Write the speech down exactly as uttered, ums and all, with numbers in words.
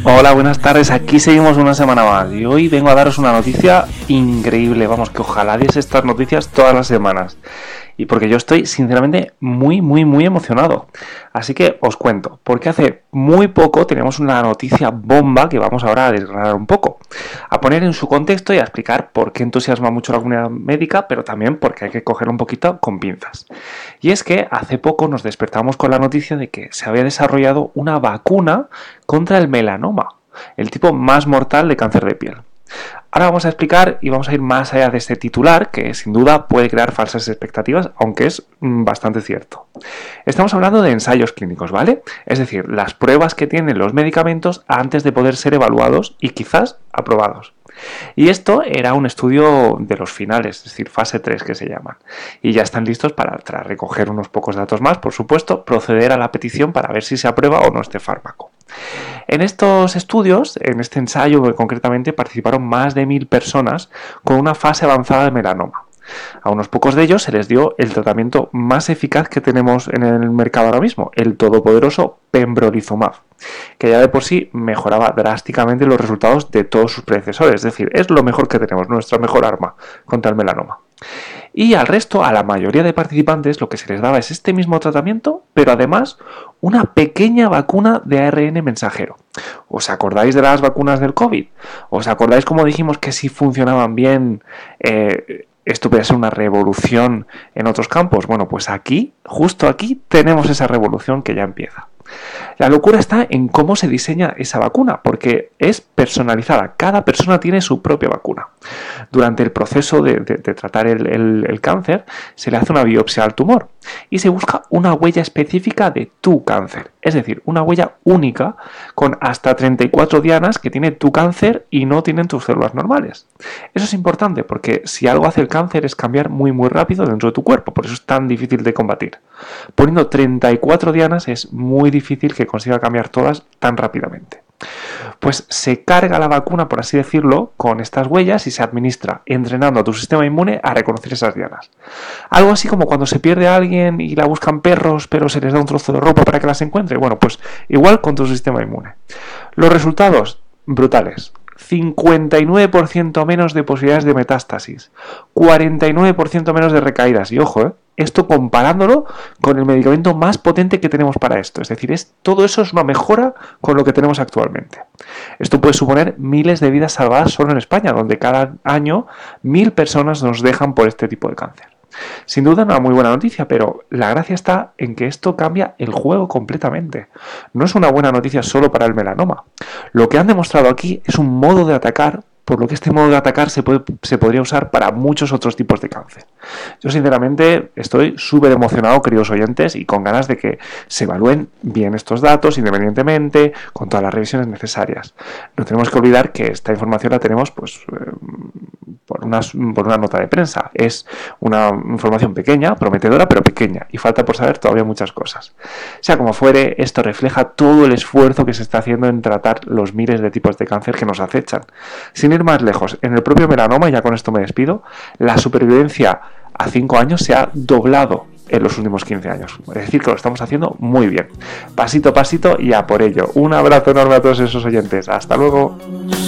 Hola, buenas tardes, aquí seguimos una semana más y hoy vengo a daros una noticia increíble, vamos, que ojalá diese estas noticias todas las semanas y porque yo estoy sinceramente muy muy muy emocionado, así que os cuento, porque hace muy poco teníamos una noticia bomba que vamos ahora a desgranar un poco, a poner en su contexto y a explicar por qué entusiasma mucho la comunidad médica, pero también porque hay que cogerlo un poquito con pinzas. Y es que hace poco nos despertamos con la noticia de que se había desarrollado una vacuna contra el melanoma, el tipo más mortal de cáncer de piel. Ahora vamos a explicar y vamos a ir más allá de este titular, que sin duda puede crear falsas expectativas, aunque es bastante cierto. Estamos hablando de ensayos clínicos, ¿vale? Es decir, las pruebas que tienen los medicamentos antes de poder ser evaluados y quizás aprobados. Y esto era un estudio de los finales, es decir, fase tres que se llaman. Y ya están listos para, tras recoger unos pocos datos más, por supuesto, proceder a la petición para ver si se aprueba o no este fármaco. En estos estudios, en este ensayo concretamente, participaron más de mil personas con una fase avanzada de melanoma. A unos pocos de ellos se les dio el tratamiento más eficaz que tenemos en el mercado ahora mismo, el todopoderoso pembrolizumab, que ya de por sí mejoraba drásticamente los resultados de todos sus predecesores, es decir, es lo mejor que tenemos, nuestra mejor arma contra el melanoma. Y al resto, a la mayoría de participantes, lo que se les daba es este mismo tratamiento, pero además una pequeña vacuna de A R N mensajero. ¿Os acordáis de las vacunas del COVID? ¿Os acordáis cómo dijimos que si funcionaban bien eh, esto podría ser una revolución en otros campos? Bueno, pues aquí, justo aquí, tenemos esa revolución que ya empieza. La locura está en cómo se diseña esa vacuna, porque es personalizada. Cada persona tiene su propia vacuna. Durante el proceso de, de, de tratar el, el, el cáncer, se le hace una biopsia al tumor y se busca una huella específica de tu cáncer. Es decir, una huella única con hasta treinta y cuatro dianas que tiene tu cáncer y no tienen tus células normales. Eso es importante porque si algo hace el cáncer es cambiar muy muy rápido dentro de tu cuerpo, por eso es tan difícil de combatir. Poniendo treinta y cuatro dianas es muy difícil que consiga cambiar todas tan rápidamente. Pues se carga la vacuna, por así decirlo, con estas huellas y se administra entrenando a tu sistema inmune a reconocer esas dianas. Algo así como cuando se pierde a alguien y la buscan perros, pero se les da un trozo de ropa para que las encuentre. Bueno, pues igual con tu sistema inmune. Los resultados, brutales. cincuenta y nueve por ciento menos de posibilidades de metástasis, cuarenta y nueve por ciento menos de recaídas. Y ojo, ¿eh? Esto comparándolo con el medicamento más potente que tenemos para esto. Es decir, es, todo eso es una mejora con lo que tenemos actualmente. Esto puede suponer miles de vidas salvadas solo en España, donde cada año mil personas nos dejan por este tipo de cáncer. Sin duda una muy buena noticia, pero la gracia está en que esto cambia el juego completamente. No es una buena noticia solo para el melanoma. Lo que han demostrado aquí es un modo de atacar, por lo que este modo de atacar se, puede, se podría usar para muchos otros tipos de cáncer. Yo sinceramente estoy súper emocionado, queridos oyentes, y con ganas de que se evalúen bien estos datos independientemente, con todas las revisiones necesarias. No tenemos que olvidar que esta información la tenemos pues eh, por, una, por una nota de prensa. Es una información pequeña, prometedora, pero pequeña, y falta por saber todavía muchas cosas. Sea como fuere, esto refleja todo el esfuerzo que se está haciendo en tratar los miles de tipos de cáncer que nos acechan. Sin ir más lejos, en el propio melanoma, y ya con esto me despido, la supervivencia a cinco años se ha doblado en los últimos quince años. Es decir, que lo estamos haciendo muy bien. Pasito a pasito y a por ello. Un abrazo enorme a todos esos oyentes. Hasta luego.